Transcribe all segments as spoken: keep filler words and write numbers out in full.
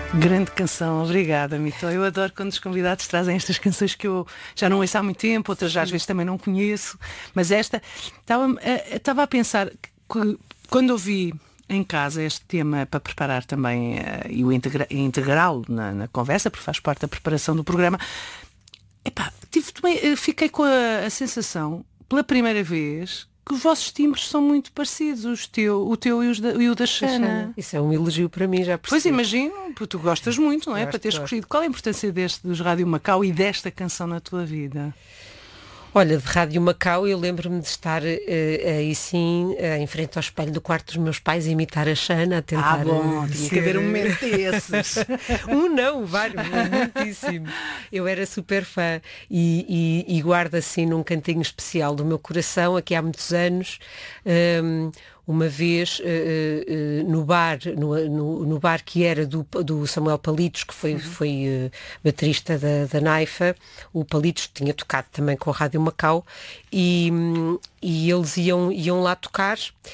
Grande canção, obrigada, Mito. Eu adoro quando os convidados trazem estas canções que eu já não ouço há muito tempo, outras já às vezes também não conheço, mas esta, estava, estava a pensar que quando ouvi em casa este tema para preparar também uh, e o integra- integrá-lo na, na conversa, porque faz parte da preparação do programa, epá, tive, fiquei com a, a sensação, pela primeira vez, que os vossos timbres são muito parecidos, os teu, o teu e, os da, e o da Xana. Isso é um elogio para mim, já percebi. Pois imagino, porque tu gostas muito, não é? Gosto, Para teres gosto. escolhido. Qual é a importância deste, dos Rádio Macau e desta canção na tua vida? Olha, de Rádio Macau eu lembro-me de estar uh, aí sim, uh, em frente ao espelho do quarto dos meus pais, a imitar a Xana, a tentar... Ah, bom, uh, tinha ser... que haver um momento desses. um não, vários, muitíssimo. Eu era super fã e, e, e guardo assim num cantinho especial do meu coração, aqui há muitos anos, um, uma vez uh, uh, no bar, no, no, no bar que era do, do Samuel Palitos, que foi, uhum. foi uh, baterista da, da Naifa. O Palitos tinha tocado também com a Rádio Macau e, e eles iam, iam lá tocar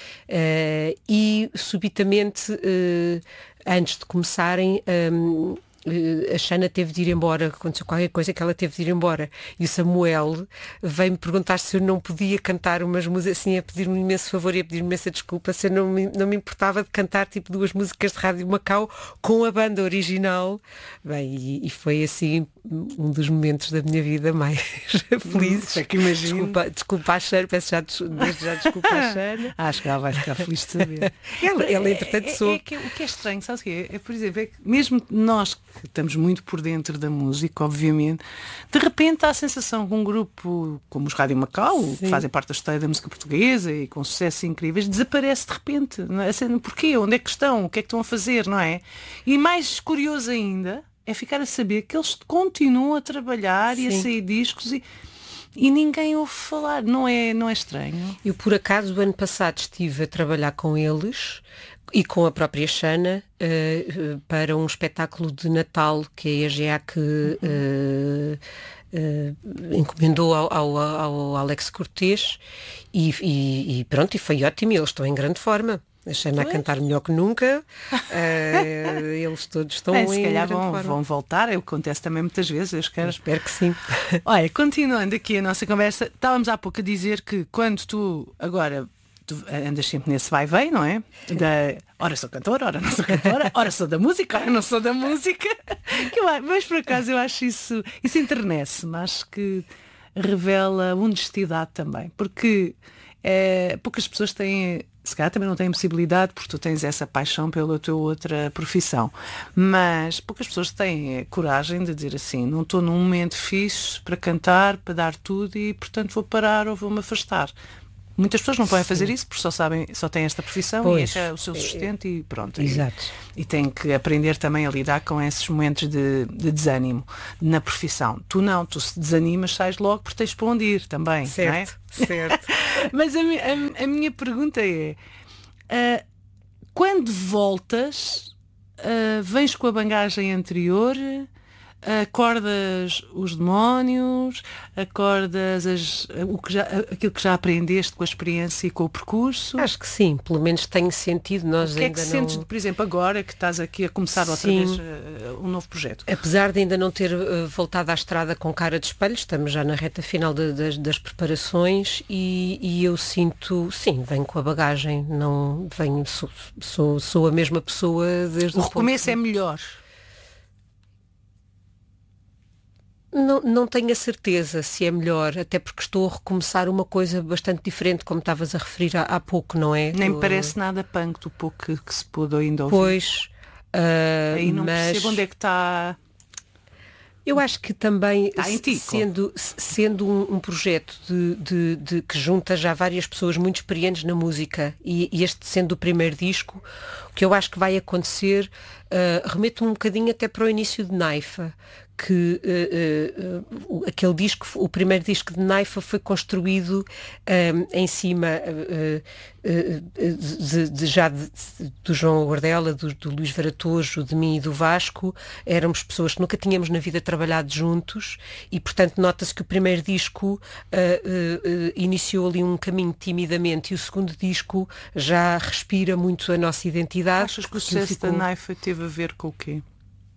uh, e subitamente, uh, antes de começarem, um, a Xana teve de ir embora, aconteceu qualquer coisa que ela teve de ir embora. E o Samuel veio-me perguntar se eu não podia cantar umas músicas, assim, a pedir-me um imenso favor e a pedir-me imensa desculpa, se eu não me, não me importava de cantar tipo duas músicas de Rádio Macau com a banda original. Bem, e, e foi assim um dos momentos da minha vida mais felizes. É que imagino. Desculpa, desculpa a Xana, peço já, desde já desculpa a Xana. Acho que ela vai ficar feliz de saber. ela, ela, entretanto, é, soube. É, é que, o que é estranho, sabes o quê? É, por exemplo, é que mesmo nós que estamos muito por dentro da música, obviamente, de repente há a sensação que um grupo como os Rádio Macau, Sim. que fazem parte da história da música portuguesa e com sucessos incríveis, desaparece de repente. Não é? Assim, porquê? Onde é que estão? O que é que estão a fazer? Não é? E mais curioso ainda é ficar a saber que eles continuam a trabalhar Sim. e a sair discos e E ninguém ouve falar, não é, não é estranho? Eu, por acaso, o ano passado estive a trabalhar com eles e com a própria Xana uh, para um espetáculo de Natal que a E G A C uh, uh, encomendou ao, ao, ao Alex Cortês e, e, e pronto, e foi ótimo, e eles estão em grande forma. A Xana a cantar melhor que nunca, uh, eles todos estão Bem, em se calhar grande vão, forma. vão voltar, é o que acontece também muitas vezes, eu espero. Eu espero que sim. Olha, continuando aqui a nossa conversa, estávamos há pouco a dizer que quando tu agora tu andas sempre nesse vai-vem, não é? Da, ora sou cantora, ora não sou cantora, ora sou da música, ora não sou da música. Que eu, mas por acaso eu acho isso, isso enternece-me, acho que revela honestidade também, porque é, poucas pessoas têm, se calhar também não têm possibilidade, porque tu tens essa paixão pela tua outra profissão, mas poucas pessoas têm coragem de dizer assim, não estou num momento fixe para cantar, para dar tudo e portanto vou parar ou vou-me afastar. Muitas pessoas não podem Sim. fazer isso porque só sabem, só têm esta profissão pois. E este é o seu sustento e pronto. Exato. E, e têm que aprender também a lidar com esses momentos de, de desânimo na profissão. Tu não, tu se desanimas, sais logo porque tens para onde ir também. Certo, não é? certo. Mas a, a, a minha pergunta é, uh, quando voltas, uh, vens com a bagagem anterior, acordas os demónios, acordas as, o que já, aquilo que já aprendeste com a experiência e com o percurso? Acho que sim, pelo menos tenho sentido. Nós o que é ainda que não... sentes, por exemplo, agora que estás aqui a começar outra sim. vez uh, um novo projeto? Apesar de ainda não ter uh, voltado à estrada com cara de espelho, estamos já na reta final de, das, das preparações e, e eu sinto, sim, venho com a bagagem, não venho, sou, sou, sou a mesma pessoa desde o o recomeço ponto... é melhor. Não, não tenho a certeza se é melhor, até porque estou a recomeçar uma coisa bastante diferente, como estavas a referir há, há pouco, não é? Nem me uh... parece nada punk do pouco que, que se pôde ainda ouvir. Pois. Uh, Aí não mas... percebo onde é que está... Eu acho que também, Está em ti, sendo, sendo um, um projeto de, de, de, que junta já várias pessoas muito experientes na música e, e este sendo o primeiro disco, o que eu acho que vai acontecer, uh, remeto um bocadinho até para o início de Naifa, que uh, uh, uh, aquele disco, o primeiro disco de Naifa foi construído um, em cima uh, uh, de, de, já de, de, do João Aguardela, do, do Luís Varatojo, de mim e do Vasco. Éramos pessoas que nunca tínhamos na vida trabalhado juntos e, portanto, nota-se que o primeiro disco uh, uh, uh, iniciou ali um caminho timidamente e o segundo disco já respira muito a nossa identidade. Achas que o sucesso ficou... da Naifa teve a ver com o quê?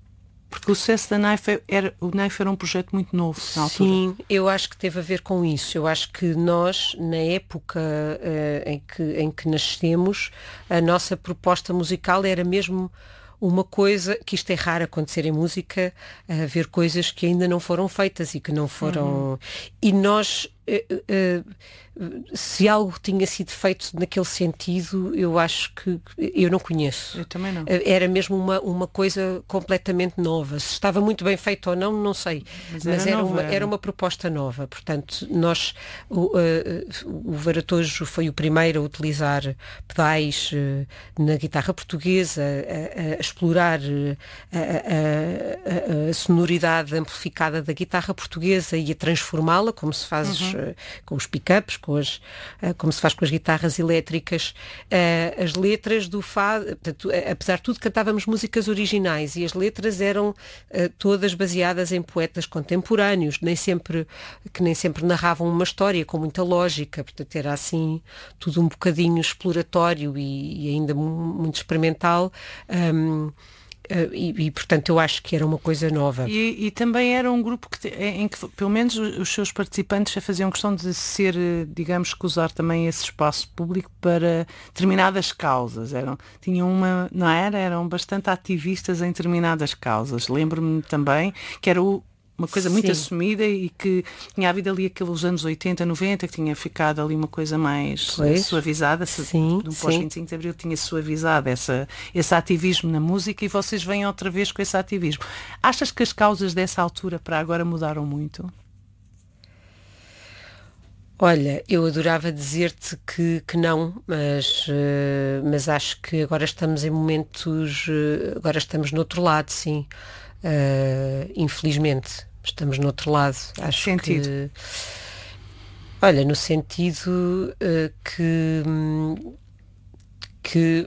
Porque o sucesso da Knife era, o Knife era um projeto muito novo na altura. Sim, eu acho que teve a ver com isso. Eu acho que nós, na época uh, em, que, em que nascemos, a nossa proposta musical era mesmo uma coisa, que isto é raro acontecer em música, uh, ver coisas que ainda não foram feitas e que não foram... Uhum. E nós... Uh, uh, se algo tinha sido feito naquele sentido, eu acho que eu não conheço. Eu também não. Era mesmo uma, uma coisa completamente nova. Se estava muito bem feito ou não, não sei. Mas, Mas era, era, nova, uma, era. era uma proposta nova. Portanto, nós, o, uh, o Varatojo foi o primeiro a utilizar pedais uh, na guitarra portuguesa, a, a, a explorar uh, a, a, a, a sonoridade amplificada da guitarra portuguesa e a transformá-la, como se faz uhum. uh, com os pick-ups, com as, uh, como se faz com as guitarras elétricas. Uh, as letras do fado, portanto, uh, apesar de tudo, cantávamos músicas originais e as letras eram uh, todas baseadas em poetas contemporâneos, nem sempre, que nem sempre narravam uma história com muita lógica, portanto era assim tudo um bocadinho exploratório e, e ainda muito experimental. Um, Uh, e, e, portanto, eu acho que era uma coisa nova. E, e também era um grupo que, em que, pelo menos, os seus participantes faziam questão de ser, digamos, que usar também esse espaço público para determinadas causas. Eram, tinham uma, não era? Eram bastante ativistas em determinadas causas. Lembro-me também que era o uma coisa muito Sim. assumida e que tinha havido ali aqueles anos oitenta, noventa, que tinha ficado ali uma coisa mais pois. suavizada, Sim, no pós vinte e cinco de Abril tinha suavizado essa, esse ativismo na música e vocês vêm outra vez com esse ativismo. Achas que as causas dessa altura para agora mudaram muito? Olha, eu adorava dizer-te que, que não, mas, uh, mas acho que agora estamos em momentos, uh, agora estamos no outro lado, sim, uh, infelizmente. Estamos no outro lado. Acho sentido. que, olha, no sentido uh, que, que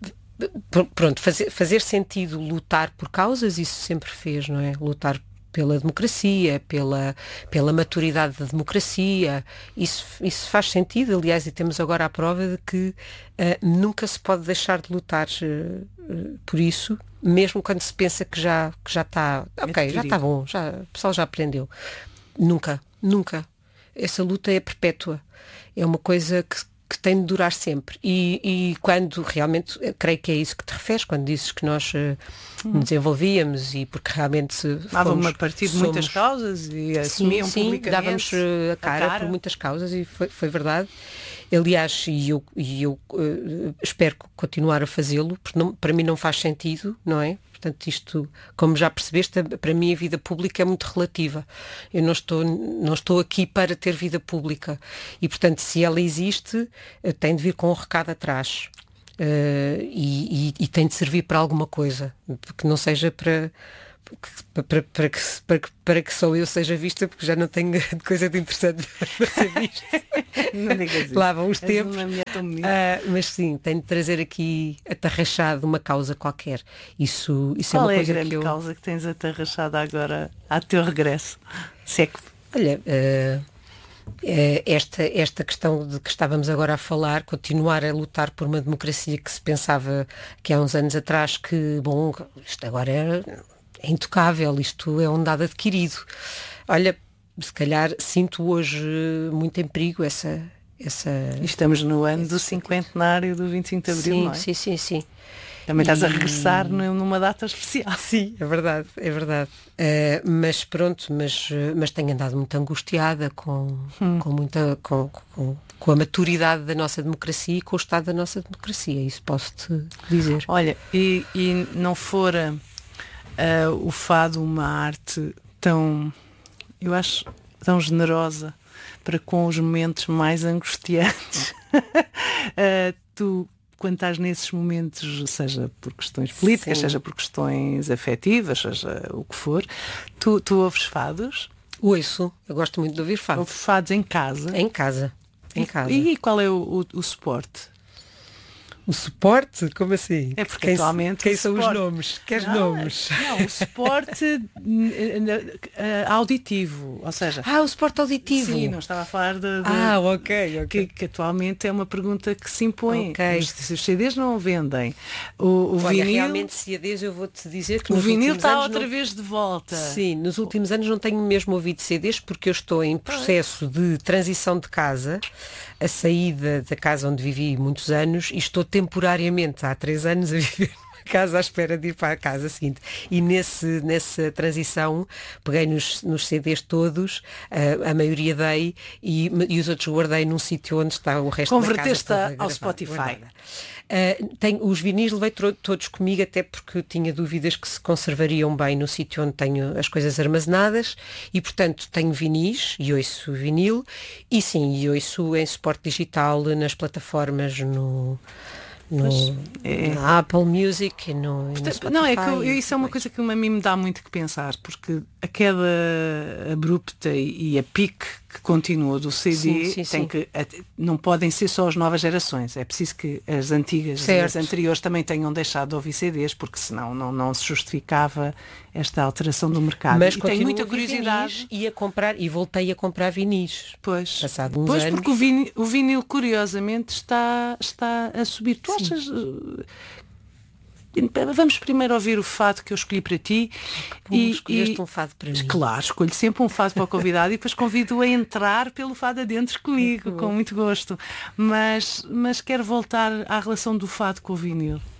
uh, pronto, fazer, fazer sentido lutar por causas, isso sempre fez, não é? Lutar pela democracia, pela, pela maturidade da democracia, isso, isso faz sentido, aliás, e temos agora a prova de que uh, nunca se pode deixar de lutar uh, uh, por isso, mesmo quando se pensa que já que já está, ok, já está bom, já, o pessoal já aprendeu. Nunca, nunca. Essa luta é perpétua. É uma coisa que, que tem de durar sempre. E, e quando realmente, creio que é isso que te referes, quando dizes que nós uh, hum. nos desenvolvíamos e porque realmente dávamos a partir de muitas causas e assumiam sim, publicamente. Dávamos uh, a, cara a cara por muitas causas e foi, foi verdade. Aliás, e eu, e eu uh, espero continuar a fazê-lo, porque não, para mim não faz sentido, não é? Portanto, isto, como já percebeste, para mim a vida pública é muito relativa. Eu não estou, não estou aqui para ter vida pública. E, portanto, se ela existe, uh, tem de vir com um recado atrás. Uh, e, e, e tem de servir para alguma coisa. Que não seja para... Para, para, para, que, para, que, para que só eu seja vista, porque já não tenho coisa de interessante para ser vista. Não digas isso. Lá vão os És tempos. Uh, mas sim, tenho de trazer aqui atarrachado uma causa qualquer. Isso, isso Qual é uma é coisa a grande que eu... causa que tens atarrachada agora a teu regresso? Se é que... Olha, uh, esta, esta questão de que estávamos agora a falar, continuar a lutar por uma democracia que se pensava que há uns anos atrás que, bom, isto agora é... é intocável, isto é um dado adquirido. Olha, se calhar sinto hoje muito em perigo essa... essa Estamos no ano do cinquentenário do vinte e cinco de Abril, sim, não é? Sim, sim, sim. Também estás e... a regressar numa data especial. Sim, é verdade, é verdade. Uh, mas pronto, mas, mas tenho andado muito angustiada com, hum. com, muita, com, com, com a maturidade da nossa democracia e com o estado da nossa democracia, isso posso-te dizer. Olha, e, e não fora... Uh, o fado uma arte tão, eu acho, tão generosa para com os momentos mais angustiantes. uh, tu, quando estás nesses momentos, seja por questões políticas, Sim. seja por questões afetivas, seja o que for, tu, tu ouves fados? Ouço, eu gosto muito de ouvir fados. Ouves fados em casa? Em casa, em casa. E, e qual é o, o, o suporte? O suporte? Como assim? É porque quem, atualmente quem são suporte... os nomes? Queres não, nomes? Não, o suporte uh, auditivo, ou seja... Ah, o suporte auditivo. Sim, não estava a falar de... de ah, ok, ok. Que, que atualmente é uma pergunta que se impõe. Okay. Os, se os C Ds não vendem, o, o Olha, vinil... realmente C Ds eu vou-te dizer que o nos vinil está anos outra não... vez de volta. Sim, nos últimos anos não tenho mesmo ouvido C Ds porque eu estou em processo de transição de casa, a saída da casa onde vivi muitos anos e estou temporariamente há três anos a viver numa casa à espera de ir para a casa seguinte. E nesse, nessa transição peguei nos, nos C Ds todos, a, a maioria dei e, e os outros guardei num sítio onde está o resto da casa. Converteste ao gravada, Spotify. Guardada. Uh, tenho, os vinis levei todos comigo até porque tinha dúvidas que se conservariam bem no sítio onde tenho as coisas armazenadas e portanto tenho vinis e ouço vinil e sim, e ouço em suporte digital nas plataformas no, no é. na Apple Music e no, Portanto, no Spotify. não, é que eu, isso é uma coisa que a mim me dá muito que pensar, porque a queda abrupta e a pique que continua do C D sim, sim, tem sim. que, não podem ser só as novas gerações, é preciso que as antigas certo. e as anteriores também tenham deixado de ouvir C Ds, porque senão não, não se justificava esta alteração do mercado. Mas e tenho muita curiosidade e a comprar e voltei a comprar vinis. Pois, passado uns pois anos. porque o vinil, o vinil curiosamente está, está a subir. Tu sim. achas... Vamos primeiro ouvir o fado que eu escolhi para ti. Bom, e escolheste um fado para mim. Claro, escolho sempre um fado para o convidado e depois convido-o a entrar pelo fado adentro comigo, muito com muito gosto. Mas, mas quero voltar à relação do fado com o vinil.